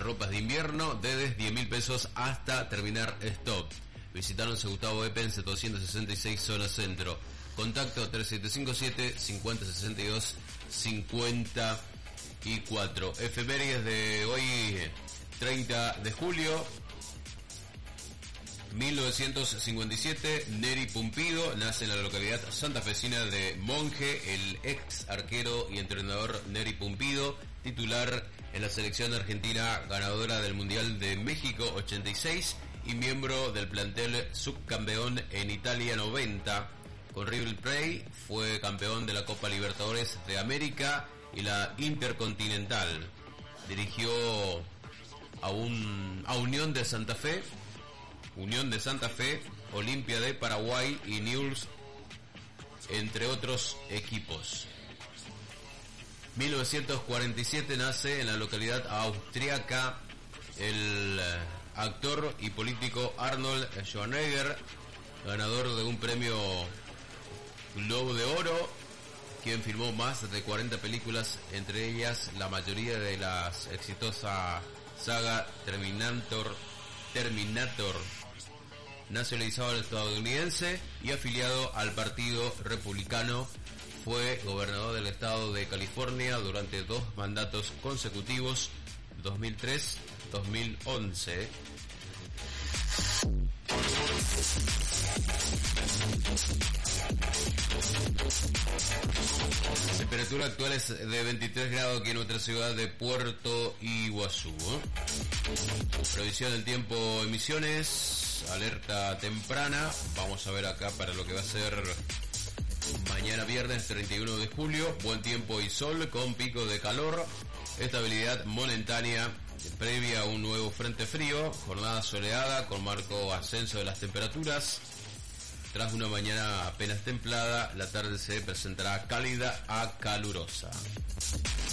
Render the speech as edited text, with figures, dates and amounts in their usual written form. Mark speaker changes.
Speaker 1: ropas de invierno desde 10.000 pesos hasta terminar stock. Visitaron Gustavo Epense 266 zona centro. Contacto 3757 5062 54. Efemérides de hoy, 30 de julio 1957, Neri Pumpido nace en la localidad santafesina de Monje. El ex arquero y entrenador Neri Pumpido, titular en la selección argentina ganadora del Mundial de México 86 y miembro del plantel subcampeón en Italia 90. Con River Plate fue campeón de la Copa Libertadores de América y la Intercontinental. Dirigió a Unión de Santa Fe, Olimpia de Paraguay y Newell's, entre otros equipos. 1947 nace en la localidad austriaca el actor y político Arnold Schwarzenegger, ganador de un premio Globo de Oro, quien filmó más de 40 películas, entre ellas la mayoría de las exitosa saga Terminator. Nacionalizado estadounidense y afiliado al Partido Republicano, fue gobernador del estado de California durante 2 mandatos consecutivos, 2003-2011. Temperatura actual es de 23 grados aquí en nuestra ciudad de Puerto Iguazú. Previsión del tiempo, emisiones, alerta temprana. Vamos a ver acá para lo que va a ser mañana viernes 31 de julio. Buen tiempo y sol con pico de calor. Estabilidad momentánea previa a un nuevo frente frío. Jornada soleada con marco ascenso de las temperaturas. Tras una mañana apenas templada, la tarde se presentará cálida a calurosa.